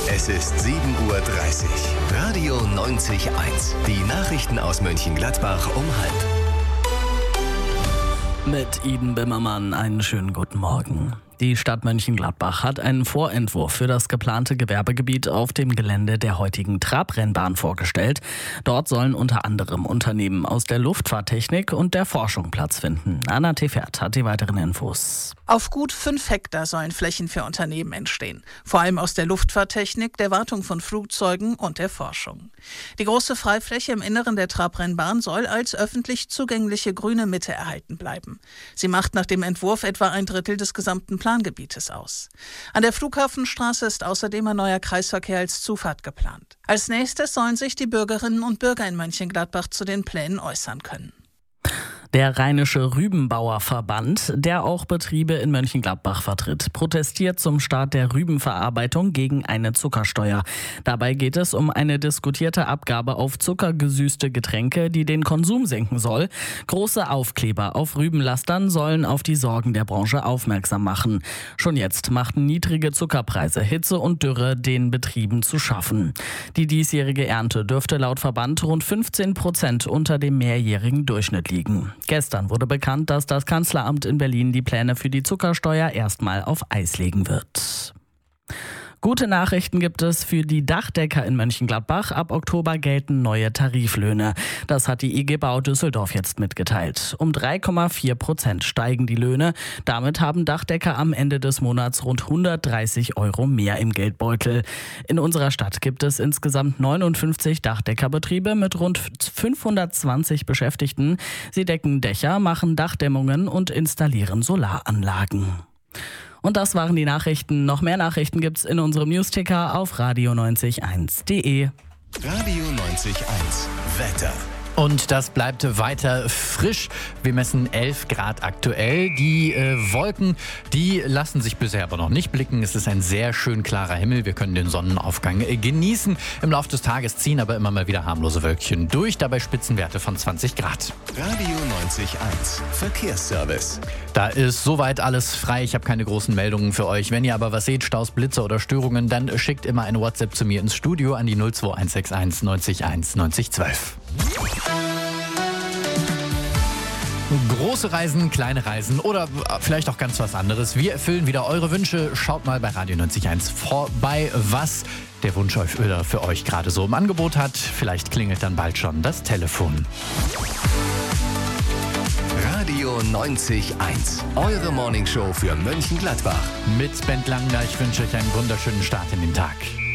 Es ist 7:30 Uhr. Radio 90.1. Die Nachrichten aus Mönchengladbach um 12:30. Mit Iden Bimmermann einen schönen guten Morgen. Die Stadt Mönchengladbach hat einen Vorentwurf für das geplante Gewerbegebiet auf dem Gelände der heutigen Trabrennbahn vorgestellt. Dort sollen unter anderem Unternehmen aus der Luftfahrttechnik und der Forschung Platz finden. Anna Tefert hat die weiteren Infos. Auf gut 5 Hektar sollen Flächen für Unternehmen entstehen. Vor allem aus der Luftfahrttechnik, der Wartung von Flugzeugen und der Forschung. Die große Freifläche im Inneren der Trabrennbahn soll als öffentlich zugängliche grüne Mitte erhalten bleiben. Sie macht nach dem Entwurf etwa 1/3 des gesamten Plangebietes aus. An der Flughafenstraße ist außerdem ein neuer Kreisverkehr als Zufahrt geplant. Als nächstes sollen sich die Bürgerinnen und Bürger in Mönchengladbach zu den Plänen äußern können. Der Rheinische Rübenbauerverband, der auch Betriebe in Mönchengladbach vertritt, protestiert zum Start der Rübenverarbeitung gegen eine Zuckersteuer. Dabei geht es um eine diskutierte Abgabe auf zuckergesüßte Getränke, die den Konsum senken soll. Große Aufkleber auf Rübenlastern sollen auf die Sorgen der Branche aufmerksam machen. Schon jetzt machten niedrige Zuckerpreise, Hitze und Dürre den Betrieben zu schaffen. Die diesjährige Ernte dürfte laut Verband rund 15% unter dem mehrjährigen Durchschnitt liegen. Gestern wurde bekannt, dass das Kanzleramt in Berlin die Pläne für die Zuckersteuer erstmal auf Eis legen wird. Gute Nachrichten gibt es für die Dachdecker in Mönchengladbach. Ab Oktober gelten neue Tariflöhne. Das hat die IG Bau Düsseldorf jetzt mitgeteilt. Um 3,4% steigen die Löhne. Damit haben Dachdecker am Ende des Monats rund 130 € mehr im Geldbeutel. In unserer Stadt gibt es insgesamt 59 Dachdeckerbetriebe mit rund 520 Beschäftigten. Sie decken Dächer, machen Dachdämmungen und installieren Solaranlagen. Und das waren die Nachrichten. Noch mehr Nachrichten gibt's in unserem Newsticker auf radio901.de. Radio 90.1. Wetter. Und das bleibt weiter frisch. Wir messen 11 Grad aktuell. Die Wolken, die lassen sich bisher aber noch nicht blicken. Es ist ein sehr schön klarer Himmel. Wir können den Sonnenaufgang genießen. Im Laufe des Tages ziehen aber immer mal wieder harmlose Wölkchen durch. Dabei Spitzenwerte von 20 Grad. Radio 90.1. Verkehrsservice. Da ist soweit alles frei. Ich habe keine großen Meldungen für euch. Wenn ihr aber was seht, Staus, Blitze oder Störungen, dann schickt immer eine WhatsApp zu mir ins Studio an die 02161 90 1 90 12. Große Reisen, kleine Reisen oder vielleicht auch ganz was anderes. Wir erfüllen wieder eure Wünsche. Schaut mal bei Radio 90.1 vorbei, was der Wunscherfüller für euch gerade so im Angebot hat. Vielleicht klingelt dann bald schon das Telefon. Radio 90.1. Eure Morningshow für Mönchengladbach. Mit Bent Langner. Ich wünsche euch einen wunderschönen Start in den Tag.